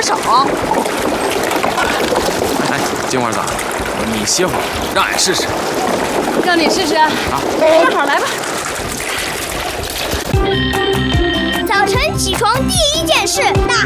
手。 哎，金花子，你歇会儿，让俺试试。 让你试试啊？正好来吧。 早晨起床第一件事，大